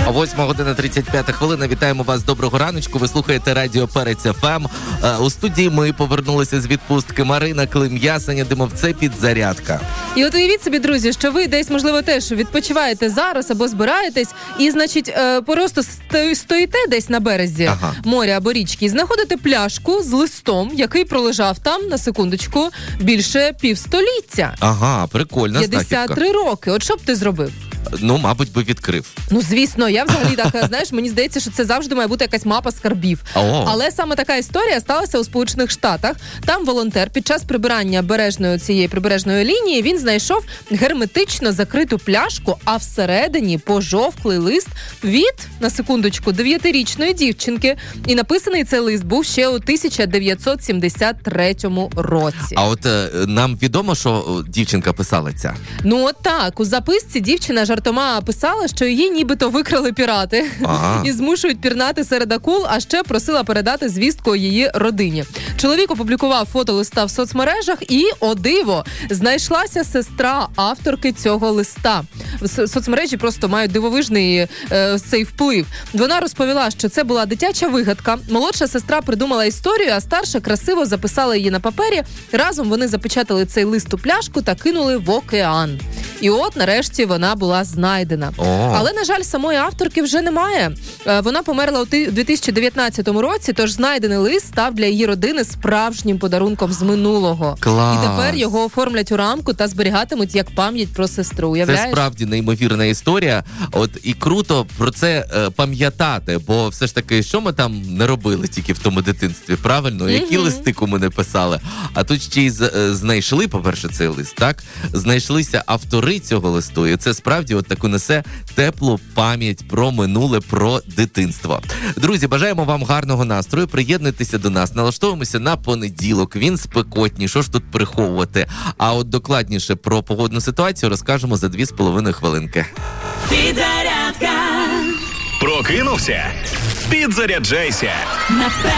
8:35. Вітаємо вас, доброго раночку. Ви слухаєте Радіо Перець ФМ. У студії ми повернулися з відпустки. Марина Клим, Ясеня Димовце, підзарядка. І от уявіть собі, друзі, що ви десь, можливо, теж відпочиваєте зараз або збираєтесь і, значить, просто стоїте десь на березі моря або річки і знаходите пляшку з листом, який пролежав там, на секундочку, більше півстоліття. Ага, прикольна 53 роки. От що б ти зробив? Ну, мабуть, би відкрив. Ну, звісно, я взагалі так, знаєш, мені здається, що це завжди має бути якась мапа скарбів. Але саме така історія сталася у Сполучених Штатах. Там волонтер під час прибирання цієї прибережної лінії, він знайшов герметично закриту пляшку, а всередині пожовклий лист від, на секундочку, 9-річної дівчинки. І написаний цей лист був ще у 1973 році. А от нам відомо, що дівчинка писала ця? Ну, от так. У записці дівчина жартома писала, що її нібито викрали пірати і змушують пірнати серед акул, а ще просила передати звістку її родині. Чоловік опублікував фото листа в соцмережах і, о диво, знайшлася сестра авторки цього листа. Соцмережі просто мають дивовижний цей вплив. Вона розповіла, що це була дитяча вигадка. Молодша сестра придумала історію, а старша красиво записала її на папері. Разом вони запечатали цей лист у пляшку та кинули в океан. І от, нарешті, вона була знайдена. Але, на жаль, самої авторки вже немає. Вона померла у 2019 році, тож знайдений лист став для її родини справжнім подарунком з минулого. Клас! І тепер його оформлять у рамку та зберігатимуть як пам'ять про сестру. Уявляєш? Це справді неймовірна історія. От і круто про це пам'ятати, бо все ж таки, що ми там не робили тільки в тому дитинстві, правильно? Які листи кому не писали? А тут ще й знайшли, по-перше, цей лист, так? Знайшлися автори цього листу, і це справді от таку несе теплу пам'ять про минуле, про дитинство. Друзі, бажаємо вам гарного настрою, приєднуйтеся до нас, налаштовуємося на понеділок, він спекотній, що ж тут приховувати. А от докладніше про погодну ситуацію розкажемо за 2,5 хвилинки. Підзарядка. Прокинувся? Підзаряджайся.